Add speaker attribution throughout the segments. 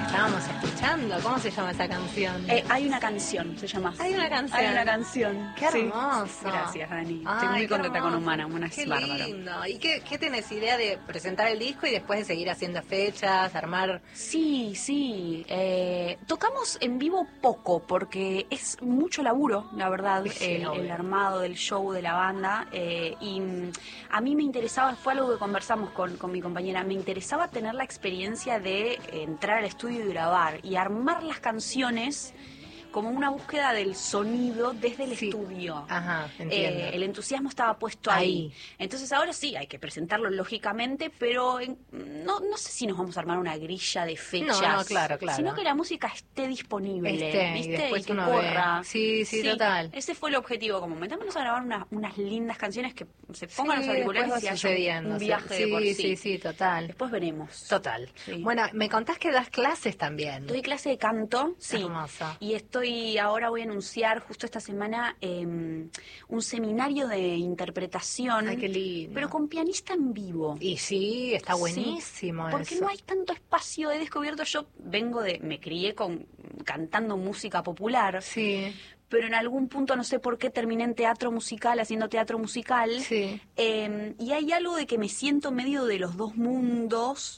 Speaker 1: estábamos escuchando. ¿Cómo se llama esa canción?
Speaker 2: Hay una canción, se llama.
Speaker 1: Hay una canción.
Speaker 2: Hay una canción.
Speaker 1: Qué
Speaker 2: Sí.
Speaker 1: hermoso.
Speaker 2: Gracias, Dani.
Speaker 1: Ay,
Speaker 2: Estoy muy
Speaker 1: qué
Speaker 2: contenta con
Speaker 1: hermoso.
Speaker 2: Humana. Humana es
Speaker 1: Qué
Speaker 2: bárbaro.
Speaker 1: lindo. ¿Y qué tenés idea de presentar el disco y después de seguir haciendo fechas, armar?
Speaker 2: Sí, sí. Tocamos en vivo poco porque es mucho laburo, la verdad,
Speaker 1: Sí,
Speaker 2: el
Speaker 1: obvio.
Speaker 2: armado del show de la banda. Y a mí me interesaba, fue algo que conversamos con mi compañera, me interesaba tener la experiencia de entrar al estudio y grabar y armar las canciones como una búsqueda del sonido desde el
Speaker 1: Sí.
Speaker 2: estudio.
Speaker 1: Ajá, entiendo.
Speaker 2: El entusiasmo estaba puesto ahí. Entonces ahora sí, hay que presentarlo lógicamente, pero no sé si nos vamos a armar una grilla de fechas.
Speaker 1: No, claro.
Speaker 2: Sino que la música esté disponible,
Speaker 1: Y
Speaker 2: ¿viste?
Speaker 1: después
Speaker 2: Y que
Speaker 1: uno
Speaker 2: corra.
Speaker 1: ve. Sí, total.
Speaker 2: Ese fue el objetivo, como metámonos a grabar unas lindas canciones que se pongan los
Speaker 1: Sí,
Speaker 2: auriculares
Speaker 1: después
Speaker 2: y
Speaker 1: va
Speaker 2: haya
Speaker 1: sucediendo,
Speaker 2: un viaje de por sí.
Speaker 1: Sí, total.
Speaker 2: Después veremos.
Speaker 1: Total.
Speaker 2: Sí.
Speaker 1: Bueno, me contás que das clases también.
Speaker 2: Doy clase de canto, sí.
Speaker 1: Hermoso.
Speaker 2: Y ahora voy a anunciar justo esta semana un seminario de interpretación.
Speaker 1: Ay, qué lindo.
Speaker 2: Pero con pianista en vivo.
Speaker 1: Y sí, está
Speaker 2: Sí,
Speaker 1: buenísimo
Speaker 2: porque
Speaker 1: eso.
Speaker 2: no hay tanto espacio, he descubierto, yo me crié cantando música popular,
Speaker 1: Sí,
Speaker 2: pero en algún punto no sé por qué terminé en teatro musical, haciendo teatro musical.
Speaker 1: sí.
Speaker 2: Y hay algo de que me siento medio de los dos mundos,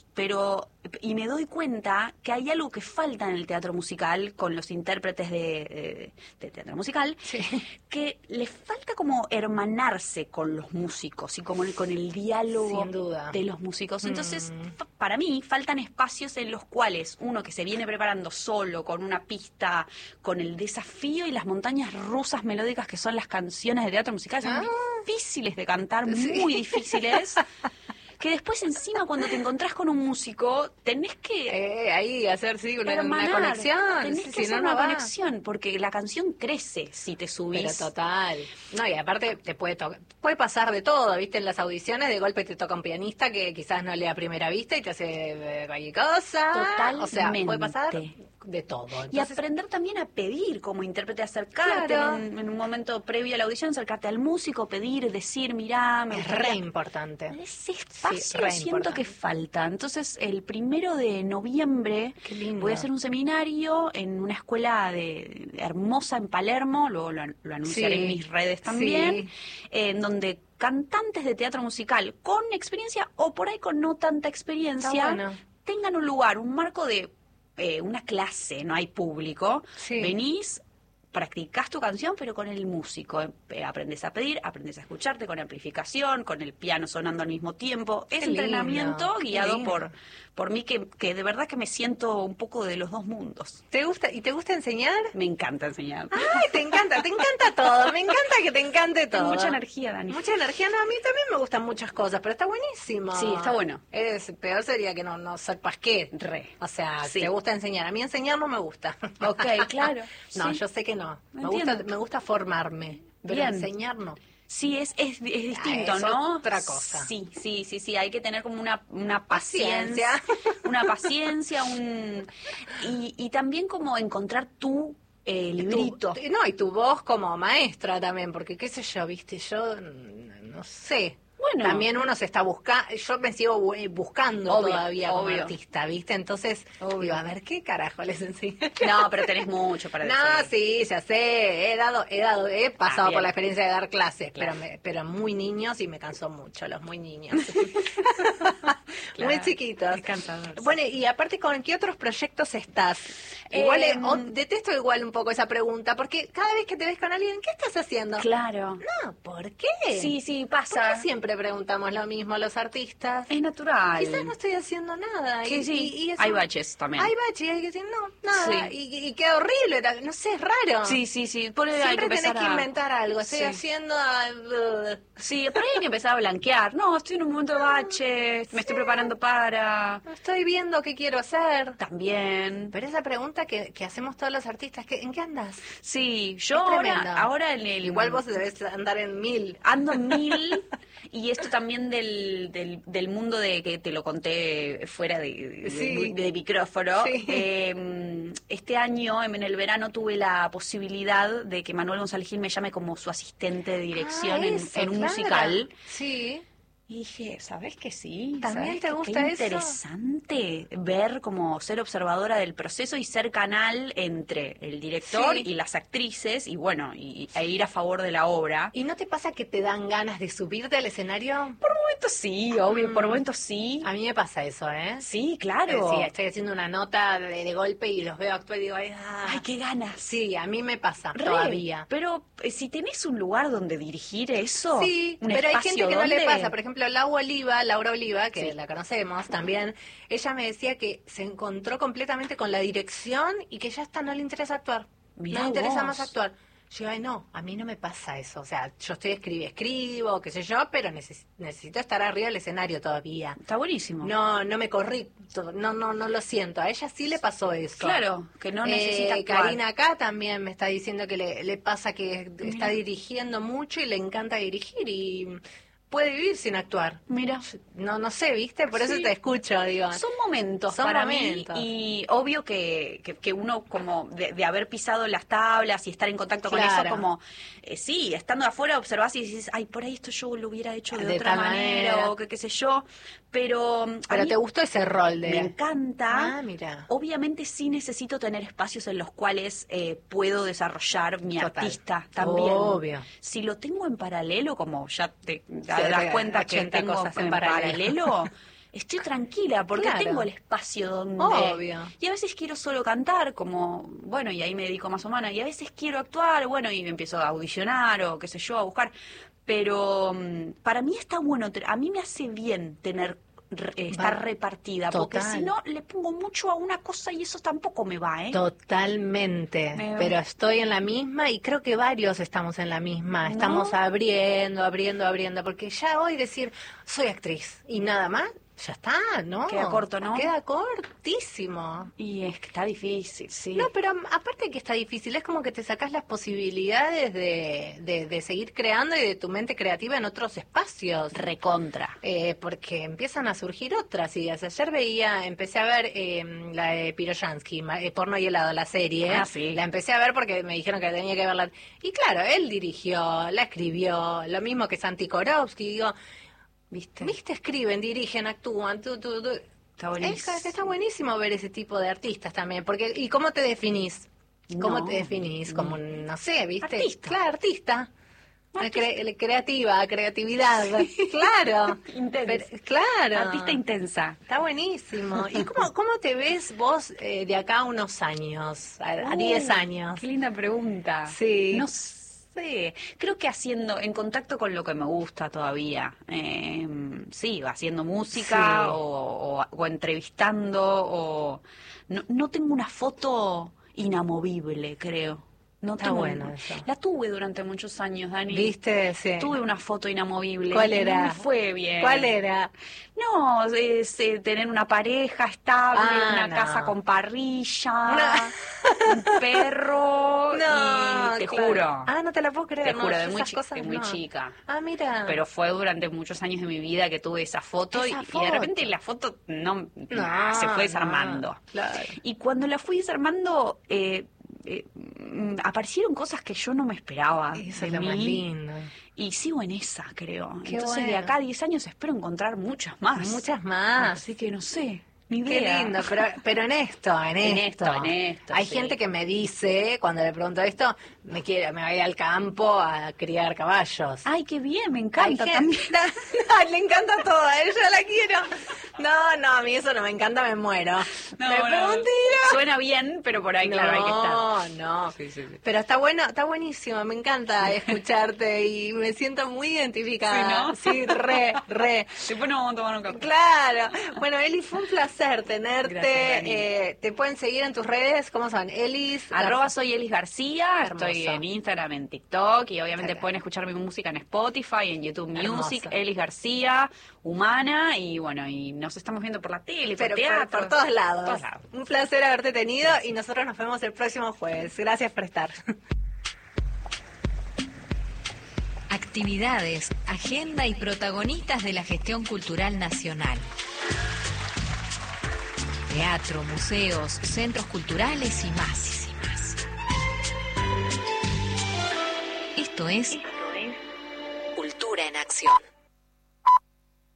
Speaker 2: y me doy cuenta que hay algo que falta en el teatro musical con los intérpretes de teatro musical,
Speaker 1: Sí.
Speaker 2: que les falta como hermanarse con los músicos y como con el diálogo
Speaker 1: Sin duda.
Speaker 2: de los músicos. Entonces, para mí, faltan espacios en los cuales uno que se viene preparando solo, con una pista, con el desafío y las montañas rusas melódicas que son las canciones de teatro musical, son difíciles de cantar, muy difíciles. Que después encima cuando te encontrás con un músico tenés que
Speaker 1: Ahí hacer una
Speaker 2: hermanar,
Speaker 1: conexión.
Speaker 2: tenés
Speaker 1: Sí,
Speaker 2: que
Speaker 1: si
Speaker 2: hacer
Speaker 1: no
Speaker 2: una
Speaker 1: va.
Speaker 2: conexión porque la canción crece si te
Speaker 1: Pero
Speaker 2: subís.
Speaker 1: total. No, y aparte te puede pasar de todo, ¿viste? En las audiciones de golpe te toca un pianista que quizás no lea a primera vista y te hace cualquier cosa.
Speaker 2: Totalmente.
Speaker 1: O sea, puede pasar de todo.
Speaker 2: Y
Speaker 1: Entonces,
Speaker 2: aprender también a pedir como intérprete, acercarte
Speaker 1: Claro.
Speaker 2: en un momento previo a la audición, acercarte al músico, pedir, decir, mirá, me
Speaker 1: es
Speaker 2: gustaría...
Speaker 1: re importante.
Speaker 2: Ese espacio
Speaker 1: re
Speaker 2: siento
Speaker 1: importante.
Speaker 2: que falta. Entonces, el 1 de noviembre
Speaker 1: Qué lindo.
Speaker 2: voy a hacer un seminario en una escuela hermosa en Palermo, luego lo anunciaré
Speaker 1: Sí.
Speaker 2: en mis redes también, en donde cantantes de teatro musical con experiencia o por ahí con no tanta experiencia
Speaker 1: Está bueno.
Speaker 2: tengan un lugar, un marco de una clase, no hay público.
Speaker 1: Sí.
Speaker 2: Venís, practicás tu canción, pero con el músico. Aprendes a pedir, aprendes a escucharte con amplificación, con el piano sonando al mismo tiempo. Es
Speaker 1: Qué lindo,
Speaker 2: entrenamiento
Speaker 1: qué
Speaker 2: guiado
Speaker 1: lindo.
Speaker 2: por mí, que de verdad que me siento un poco de los dos mundos.
Speaker 1: ¿Te gusta enseñar?
Speaker 2: Me encanta enseñar.
Speaker 1: Ay, te encanta todo. Me encanta que te encante todo.
Speaker 2: Tengo mucha energía, Dani.
Speaker 1: Mucha energía. No, a mí también me gustan muchas cosas, pero está buenísimo.
Speaker 2: Sí, está bueno.
Speaker 1: Peor sería que no sepas qué.
Speaker 2: Re.
Speaker 1: O sea,
Speaker 2: Sí.
Speaker 1: te gusta enseñar. A mí enseñar no me gusta.
Speaker 2: Ok, claro.
Speaker 1: No,
Speaker 2: Sí.
Speaker 1: yo sé que no.
Speaker 2: Entiendo.
Speaker 1: Me gusta formarme, pero
Speaker 2: Bien.
Speaker 1: enseñar no.
Speaker 2: Sí, es distinto,
Speaker 1: Es
Speaker 2: ¿no?
Speaker 1: otra cosa.
Speaker 2: Sí, hay que tener como una paciencia, una paciencia, y también como encontrar tu librito.
Speaker 1: Y tu voz como maestra también, porque qué sé yo, viste, yo no sé.
Speaker 2: Bueno.
Speaker 1: También uno se está buscando, yo me sigo buscando
Speaker 2: Obvio,
Speaker 1: todavía como
Speaker 2: obvio.
Speaker 1: artista, ¿viste? Entonces,
Speaker 2: Obvio.
Speaker 1: digo, a ver, ¿qué carajo les enseño?
Speaker 2: No, pero tenés mucho para decir.
Speaker 1: No, sí, ya sé, he pasado
Speaker 2: bien.
Speaker 1: por la experiencia de dar clases,
Speaker 2: Claro.
Speaker 1: pero muy niños y me cansó mucho, los muy niños.
Speaker 2: Claro,
Speaker 1: Muy chiquitos.
Speaker 2: es cansador, sí.
Speaker 1: Bueno, y aparte, ¿con qué otros proyectos estás? Igual, detesto igual un poco esa pregunta, porque cada vez que te ves con alguien, ¿qué estás haciendo?
Speaker 2: Claro.
Speaker 1: No, ¿por qué?
Speaker 2: Sí,
Speaker 1: ¿Por
Speaker 2: pasa.
Speaker 1: qué siempre preguntamos lo mismo los artistas?
Speaker 2: Es natural.
Speaker 1: Quizás no estoy haciendo nada.
Speaker 2: Sí, sí.
Speaker 1: Y eso-
Speaker 2: Hay baches también.
Speaker 1: Hay baches y hay que decir, no, nada.
Speaker 2: Sí.
Speaker 1: Y queda horrible, no sé, es raro.
Speaker 2: Sí. Por ahí hay
Speaker 1: Siempre tenés
Speaker 2: empezar
Speaker 1: que
Speaker 2: a-
Speaker 1: inventar algo. Estoy
Speaker 2: Sí.
Speaker 1: haciendo...
Speaker 2: Sí, por ahí hay que empezar a blanquear. No, estoy en un momento de bache, me estoy preparando para...
Speaker 1: estoy viendo qué quiero hacer.
Speaker 2: También.
Speaker 1: Pero esa pregunta que hacemos todos los artistas, ¿en qué andas?
Speaker 2: Sí, yo
Speaker 1: Es tremendo.
Speaker 2: ahora en el...
Speaker 1: Igual vos debes andar en 1000.
Speaker 2: Ando en 1000 y esto también del mundo de que te lo conté fuera
Speaker 1: Sí.
Speaker 2: de micrófono.
Speaker 1: Sí.
Speaker 2: Este año, en el verano, tuve la posibilidad de que Manuel González Gil me llame como su asistente de dirección en un
Speaker 1: Claro.
Speaker 2: musical.
Speaker 1: Sí.
Speaker 2: Y dije, ¿sabés que sí?
Speaker 1: ¿También
Speaker 2: ¿Sabés
Speaker 1: te
Speaker 2: qué
Speaker 1: gusta eso?
Speaker 2: interesante ver como ser observadora del proceso y ser canal entre el director
Speaker 1: Sí.
Speaker 2: y las actrices y bueno, e ir a favor de la obra.
Speaker 1: ¿Y no te pasa que te dan ganas de subirte al escenario?
Speaker 2: Por momentos sí, obvio, por momentos sí.
Speaker 1: A mí me pasa eso, ¿eh?
Speaker 2: Sí, claro.
Speaker 1: Sí, estoy haciendo una nota de golpe y los veo actuar y digo,
Speaker 2: Ay, qué ganas.
Speaker 1: Sí, a mí me pasa
Speaker 2: Re,
Speaker 1: todavía.
Speaker 2: Pero si tenés un lugar donde dirigir eso,
Speaker 1: Sí,
Speaker 2: un
Speaker 1: pero hay
Speaker 2: espacio
Speaker 1: gente que no le
Speaker 2: donde-
Speaker 1: pasa. Por ejemplo, Laura Oliva, que
Speaker 2: Sí.
Speaker 1: la conocemos también, ella me decía que se encontró completamente con la dirección y que ya está, no le interesa actuar.
Speaker 2: Mirá
Speaker 1: No le interesa
Speaker 2: vos.
Speaker 1: más actuar. Yo digo, ay, no, a mí no me pasa eso. O sea, yo escribo, qué sé yo, pero necesito estar arriba del escenario todavía.
Speaker 2: Está buenísimo.
Speaker 1: No me corrí, no lo siento. A ella sí le pasó eso.
Speaker 2: Claro, que no necesita actuar.
Speaker 1: Karina acá también me está diciendo que le pasa que
Speaker 2: Mira.
Speaker 1: está dirigiendo mucho y le encanta dirigir y puede vivir sin actuar.
Speaker 2: Mira.
Speaker 1: No sé, ¿viste? Por eso
Speaker 2: Sí.
Speaker 1: te escucho, digo.
Speaker 2: Son momentos
Speaker 1: Son
Speaker 2: para
Speaker 1: momentos.
Speaker 2: mí y obvio que uno como de haber pisado las tablas y estar en contacto con
Speaker 1: Claro.
Speaker 2: eso como sí, estando afuera observás y dices, ay, por ahí esto yo lo hubiera hecho de otra
Speaker 1: tal
Speaker 2: manera
Speaker 1: manera.
Speaker 2: o que qué sé yo, pero a
Speaker 1: Pero
Speaker 2: mí
Speaker 1: te gustó ese rol de...
Speaker 2: me encanta.
Speaker 1: Ah, mira.
Speaker 2: Obviamente sí necesito tener espacios en los cuales puedo desarrollar mi
Speaker 1: Total.
Speaker 2: artista también.
Speaker 1: Obvio.
Speaker 2: Si lo tengo en paralelo, como ya te
Speaker 1: Sí,
Speaker 2: das
Speaker 1: te-
Speaker 2: cuenta que
Speaker 1: 80
Speaker 2: tengo
Speaker 1: cosas en
Speaker 2: en paralelo, estoy tranquila porque
Speaker 1: Claro.
Speaker 2: tengo el espacio donde...
Speaker 1: Obvio.
Speaker 2: Y a veces quiero solo cantar, como, bueno, y ahí me dedico más o menos, y a veces quiero actuar, bueno, y empiezo a audicionar o qué sé yo, a buscar. Pero para mí está bueno, a mí me hace bien tener estar
Speaker 1: Va.
Speaker 2: repartida, porque
Speaker 1: Total.
Speaker 2: si no le pongo mucho a una cosa y eso tampoco me va, ¿eh?
Speaker 1: Totalmente, pero estoy en la misma y creo que varios estamos en la misma,
Speaker 2: ¿No?
Speaker 1: estamos abriendo, porque ya hoy decir soy actriz y nada más, ya está, ¿no?
Speaker 2: Queda corto, ¿no?
Speaker 1: Queda cortísimo.
Speaker 2: Y es que está difícil, sí.
Speaker 1: No, pero aparte que está difícil, es como que te sacas las posibilidades de seguir creando y de tu mente creativa en otros espacios.
Speaker 2: Recontra.
Speaker 1: Porque empiezan a surgir otras ideas. Ayer empecé a ver la de Piroyansky, Porno y helado, la serie.
Speaker 2: Ah, sí.
Speaker 1: La empecé a ver porque me dijeron que tenía que verla. Y claro, él dirigió, la escribió, lo mismo que Santi Korowski. Digo,
Speaker 2: ¿Viste?
Speaker 1: escriben, dirigen, actúan,
Speaker 2: Está buenísimo.
Speaker 1: Está buenísimo ver ese tipo de artistas también. Porque ¿y cómo te definís? ¿Cómo
Speaker 2: No.
Speaker 1: te definís? Como, no sé, ¿viste?
Speaker 2: Artista.
Speaker 1: Claro, artista. Creatividad, claro.
Speaker 2: Intensa.
Speaker 1: Claro.
Speaker 2: Artista intensa.
Speaker 1: Está buenísimo. ¿Y cómo te ves vos de acá a unos años, a 10 años?
Speaker 2: Qué linda pregunta.
Speaker 1: Sí.
Speaker 2: No sé. Creo que haciendo, en contacto con lo que me gusta todavía. Sí, haciendo música
Speaker 1: Sí.
Speaker 2: o entrevistando o... No tengo una foto inamovible, creo. No
Speaker 1: Está
Speaker 2: tengo
Speaker 1: bueno eso.
Speaker 2: La tuve durante muchos años, Dani.
Speaker 1: ¿Viste? Sí.
Speaker 2: Tuve una foto inamovible.
Speaker 1: ¿Cuál
Speaker 2: y
Speaker 1: era?
Speaker 2: No me fue bien.
Speaker 1: ¿Cuál era?
Speaker 2: No, es tener una pareja estable,
Speaker 1: Ah,
Speaker 2: una
Speaker 1: no.
Speaker 2: casa con parrilla,
Speaker 1: No.
Speaker 2: un perro
Speaker 1: No,
Speaker 2: y te
Speaker 1: claro.
Speaker 2: juro.
Speaker 1: Ah, no te la puedo creer.
Speaker 2: Te
Speaker 1: no,
Speaker 2: juro,
Speaker 1: yo
Speaker 2: de muy,
Speaker 1: esas cosas
Speaker 2: de muy
Speaker 1: no.
Speaker 2: chica.
Speaker 1: Ah, mira.
Speaker 2: Pero fue durante muchos años de mi vida que tuve esa foto,
Speaker 1: Esa
Speaker 2: y de repente
Speaker 1: foto.
Speaker 2: la foto no,
Speaker 1: No,
Speaker 2: se fue
Speaker 1: no,
Speaker 2: desarmando.
Speaker 1: claro.
Speaker 2: Y cuando la fui desarmando, aparecieron cosas que yo no me esperaba
Speaker 1: Eso
Speaker 2: de
Speaker 1: es lo más
Speaker 2: mí.
Speaker 1: lindo.
Speaker 2: Y sigo en esa, creo.
Speaker 1: Qué
Speaker 2: Entonces de
Speaker 1: bueno.
Speaker 2: acá a 10 años espero encontrar muchas más.
Speaker 1: Muchas más.
Speaker 2: Así que no sé, ni
Speaker 1: Qué
Speaker 2: idea.
Speaker 1: lindo, pero en esto.
Speaker 2: En esto,
Speaker 1: Hay
Speaker 2: sí.
Speaker 1: gente que me dice, cuando le pregunto esto, me voy al campo a criar caballos.
Speaker 2: Ay, qué bien, me
Speaker 1: Hay
Speaker 2: encanta
Speaker 1: gente-
Speaker 2: también.
Speaker 1: No, le encanta todo, a ella la quiero. No, a mí eso no me encanta, me muero.
Speaker 2: No,
Speaker 1: me
Speaker 2: no,
Speaker 1: pregunté.
Speaker 2: suena bien, pero por ahí, claro, hay que estar.
Speaker 1: No.
Speaker 2: Sí, sí, sí.
Speaker 1: Pero está bueno, está buenísimo, me encanta escucharte y me siento muy identificada.
Speaker 2: Sí, ¿no?
Speaker 1: Sí, re.
Speaker 2: Después nos vamos a tomar un café.
Speaker 1: Claro. Bueno, Eli, fue un placer tenerte.
Speaker 2: Gracias, Dani.
Speaker 1: Te pueden seguir en tus redes, ¿cómo son? Elis.
Speaker 2: @soy Elis García,
Speaker 1: Hermoso.
Speaker 2: estoy en Instagram, en TikTok y obviamente
Speaker 1: Excelente.
Speaker 2: pueden escuchar mi música en Spotify, en YouTube Music,
Speaker 1: Hermoso.
Speaker 2: Elis García, Humana y bueno, y nos estamos viendo por la tele, por
Speaker 1: Pero
Speaker 2: teatro.
Speaker 1: por todos lados.
Speaker 2: Todos lados.
Speaker 1: Un placer haberte tenido y nosotros nos vemos el próximo jueves. Gracias por estar.
Speaker 3: Actividades, agenda y protagonistas de la gestión cultural nacional. Teatro, museos, centros culturales y más. Esto es Cultura en Acción.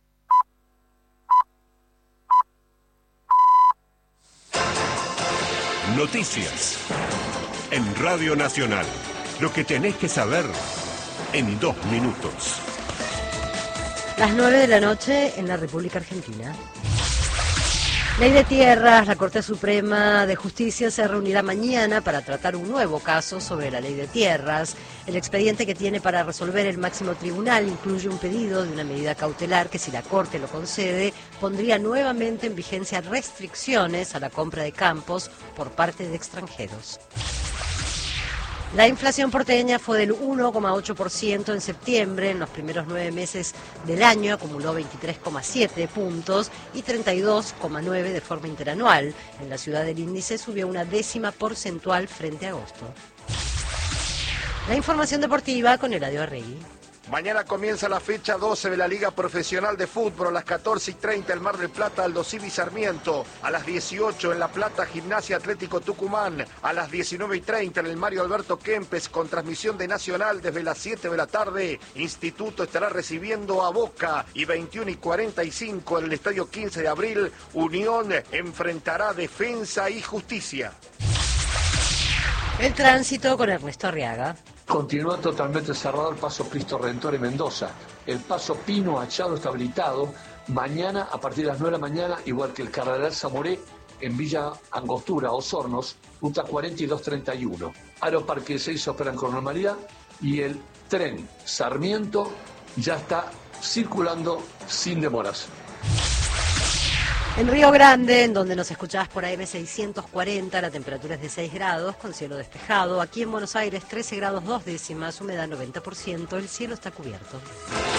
Speaker 4: Noticias. En Radio Nacional. Lo que tenés que saber en 2 minutos.
Speaker 5: Las 9 de la noche en la República Argentina. Ley de Tierras. La Corte Suprema de Justicia se reunirá mañana para tratar un nuevo caso sobre la Ley de Tierras. El expediente que tiene para resolver el máximo tribunal incluye un pedido de una medida cautelar que, si la Corte lo concede, pondría nuevamente en vigencia restricciones a la compra de campos por parte de extranjeros. La inflación porteña fue del 1,8% en septiembre. En los primeros 9 meses del año acumuló 23,7 puntos y 32,9 de forma interanual. En la ciudad del índice subió 1/10 porcentual frente a agosto. La información deportiva con Eladio Arregui.
Speaker 6: Mañana comienza la fecha 12 de la Liga Profesional de Fútbol. A las 14:30 el Mar del Plata, Aldo Civi Sarmiento. A las 18 en La Plata, Gimnasia Atlético Tucumán. A las 19:30 en el Mario Alberto Kempes, con transmisión de Nacional desde las 7 de la tarde. Instituto estará recibiendo a Boca. Y 21:45 en el Estadio 15 de Abril, Unión enfrentará Defensa y Justicia.
Speaker 5: El tránsito con Ernesto Arriaga.
Speaker 7: Continúa totalmente cerrado el paso Cristo Redentor en Mendoza. El paso Pino Achado está habilitado. Mañana, a partir de las 9 de la mañana, igual que el Cardenal Zamoré, en Villa Angostura, Osornos, ruta 4231. Aeroparque 6 operan con normalidad y el tren Sarmiento ya está circulando sin demoras.
Speaker 5: En Río Grande, en donde nos escuchabas por AM 640, la temperatura es de 6 grados, con cielo despejado. Aquí en Buenos Aires, 13 grados 2 décimas, humedad 90%, el cielo está cubierto.